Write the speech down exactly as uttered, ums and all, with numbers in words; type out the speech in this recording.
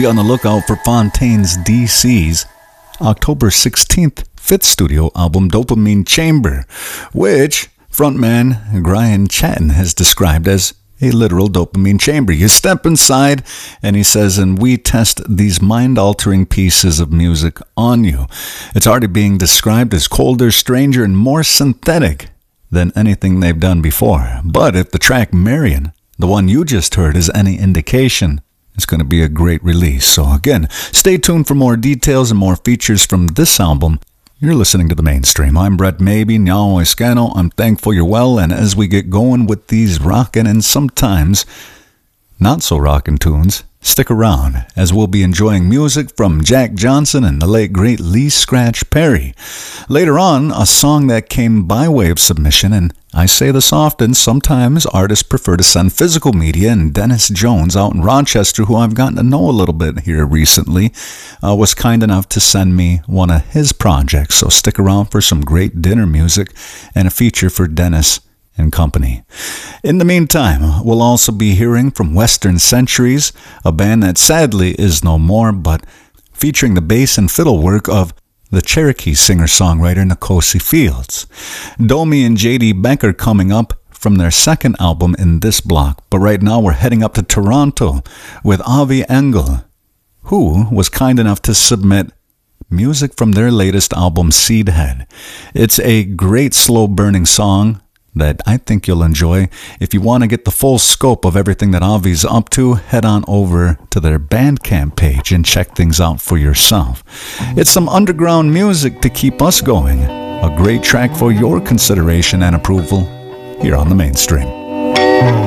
be on the lookout for Fontaine's D C's October sixteenth fifth studio album Dopamine Chamber, which frontman Brian Chatton has described as a literal dopamine chamber. You step inside, and he says, and we test these mind-altering pieces of music on you. It's already being described as colder, stranger, and more synthetic than anything they've done before. But if the track Marion, the one you just heard, is any indication, it's going to be a great release. So again, stay tuned for more details and more features from this album. You're listening to The Mainstream. I'm Brett Maybe, Nyao Escano. I'm thankful you're well, and as we get going with these rockin' and sometimes not so rockin' tunes, stick around as we'll be enjoying music from Jack Johnson and the late great Lee Scratch Perry. Later on, a song that came by way of submission, and I say this often, sometimes artists prefer to send physical media, and Dennis Jones out in Rochester, who I've gotten to know a little bit here recently, uh, was kind enough to send me one of his projects. So stick around for some great dinner music and a feature for Dennis and company. In the meantime, we'll also be hearing from Western Centuries, a band that sadly is no more, but featuring the bass and fiddle work of the Cherokee singer-songwriter Nkosi Fields. Domi and J D Becker coming up from their second album in this block, but right now we're heading up to Toronto with Avi Engel, who was kind enough to submit music from their latest album, Seedhead. It's a great slow-burning song that I think you'll enjoy. If you want to get the full scope of everything that Avi's up to, head on over to their Bandcamp page and check things out for yourself. It's some underground music to keep us going. A great track for your consideration and approval here on The Mainstream.